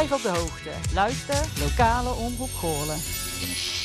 Blijf op de hoogte. Luister Lokale Omroep Goorlen.